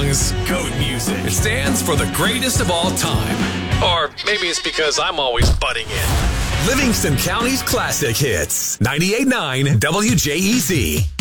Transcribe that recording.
means GOAT music. It stands for the greatest of all time. Or maybe it's because I'm always butting in. Livingston County's classic hits. 98.9 WJEZ.